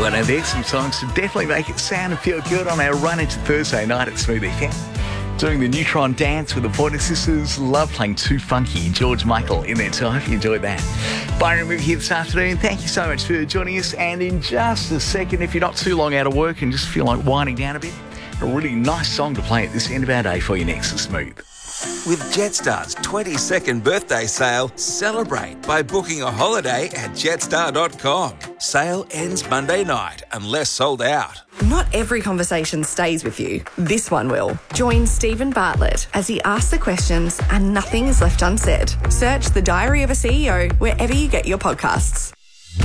Well, now there's some songs to definitely make it sound and feel good on our run into Thursday night at Smooth FM. Doing the Neutron dance with the Pointer Sisters. Love playing Too Funky, George Michael in there too. I hope you enjoyed that. Byron River here this afternoon. Thank you so much for joining us. And in just a second, if you're not too long out of work and just feel like winding down a bit, a really nice song to play at this end of our day for you next to Smooth. With Jetstar's 22nd birthday sale, celebrate by booking a holiday at jetstar.com. Sale ends Monday night unless sold out. Not every conversation stays with you. This one will. Join Stephen Bartlett as he asks the questions and nothing is left unsaid. Search The Diary of a CEO wherever you get your podcasts.